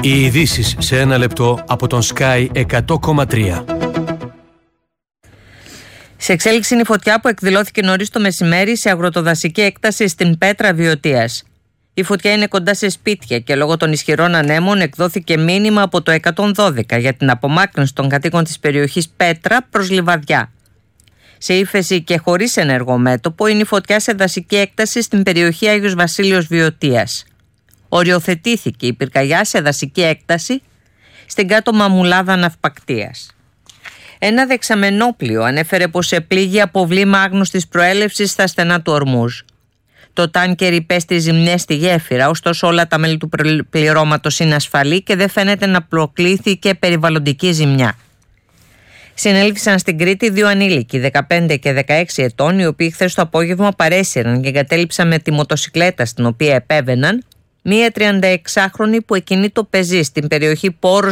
Οι ειδήσεις σε ένα λεπτό από τον Sky 100,3. Σε εξέλιξη είναι η φωτιά που εκδηλώθηκε νωρίς το μεσημέρι σε αγροτοδασική έκταση στην Πέτρα Βιωτίας. Η φωτιά είναι κοντά σε σπίτια και λόγω των ισχυρών ανέμων εκδόθηκε μήνυμα από το 112 για την απομάκρυνση των κατοίκων της περιοχής Πέτρα προς Λιβαδιά. Σε ύφεση και χωρίς ενεργό μέτωπο είναι η φωτιά σε δασική έκταση στην περιοχή Άγιος Βασίλειος Βιωτίας. Οριοθετήθηκε η πυρκαγιά σε δασική έκταση στην κάτω μαμουλάδα ναυπακτίας. Ένα δεξαμενόπλιο ανέφερε πως επλήγει από βλήμα άγνωστης προέλευσης στα στενά του Ορμούζ. Το τάνκερ υπέστη ζημιές στη γέφυρα, ωστόσο όλα τα μέλη του πληρώματος είναι ασφαλή και δεν φαίνεται να προκλήθηκε περιβαλλοντική ζημιά. Συνέληφθησαν στην Κρήτη 2 ανήλικοι, 15 και 16 ετών, οι οποίοι χθες το απόγευμα παρέσυραν και εγκατέλειψαν με τη μοτοσικλέτα στην οποία επέβαιναν μία 36χρονη που εκκινεί το πεζί στην περιοχή Πόρος